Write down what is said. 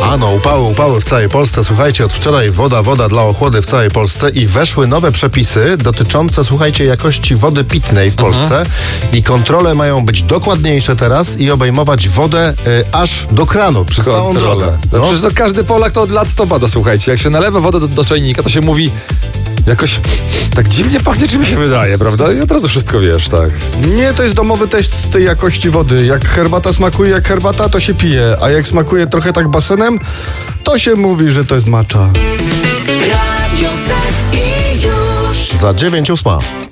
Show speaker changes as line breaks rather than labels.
Upały w całej Polsce. Słuchajcie, od wczoraj woda dla ochłody w całej Polsce i weszły nowe przepisy dotyczące, słuchajcie, jakości wody pitnej w Polsce i kontrole mają być dokładniejsze teraz i obejmować wodę aż do kranu, przez całą drogę.
No. Przecież to każdy Polak to od lat to bada, słuchajcie. Jak się nalewa wodę do czajnika, to się mówi jakoś tak dziwnie pachnie, czy mi się wydaje, prawda? I od razu wszystko wiesz, tak.
Nie, to jest domowy test tej jakości wody. Jak herbata smakuje jak herbata, to się pije, a jak smakuje trochę tak basenem, to się mówi, że to jest matcha.
Za 9:08.